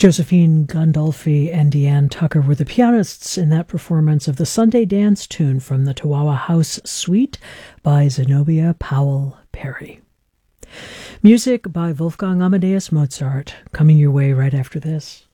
Josephine Gandolfi and Deanne Tucker were the pianists in that performance of the Sunday dance tune from the Tawawa House Suite by Zenobia Powell Perry. Music by Wolfgang Amadeus Mozart, coming your way right after this.